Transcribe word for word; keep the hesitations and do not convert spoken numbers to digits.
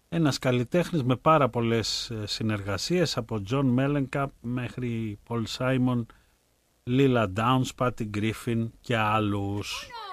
Ένας καλλιτέχνης με πάρα πολλές συνεργασίες, από John Mellencamp μέχρι Paul Simon, Lila Downs, Patty Griffin και άλλους.